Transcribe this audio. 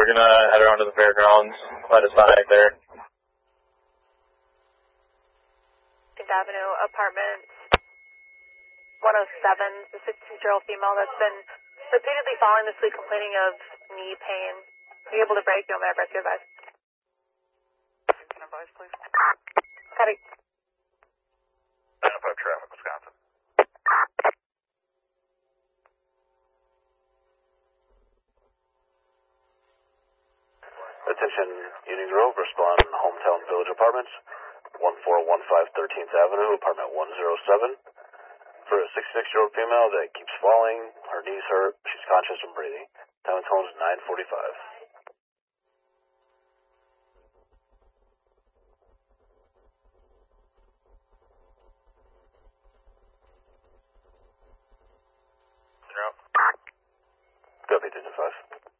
we're gonna head around to the fairgrounds. Let us back there. 10th Avenue, apartment 107, the 62-year-old female that's been repeatedly falling asleep complaining of knee pain. Are you able to break? You want me to break your advice? Can advise, please? Copy. 905 traffic, Wisconsin. Attention, Union Grove, respond Hometown Village Apartments, 1415 13th Avenue, apartment 107. For a 66-year-old female that keeps falling, her knees hurt, she's conscious and breathing. Time and tone is 9:45. Copy, 10-5.